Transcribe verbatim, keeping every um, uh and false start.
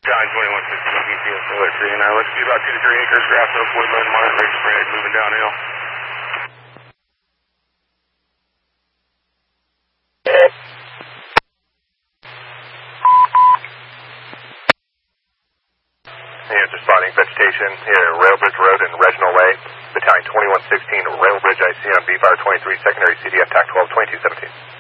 John twenty-one fifteen B P S alert three and I look see about two to three acres, grass oak, woodland, mark, ridge spread, moving downhill. Here's responding vegetation here at Railbridge Road and Reginald Way. Battalion twenty-one sixteen, Railbridge I C on B-Fire twenty-three, secondary C D F, T A C twelve, twenty-two seventeen.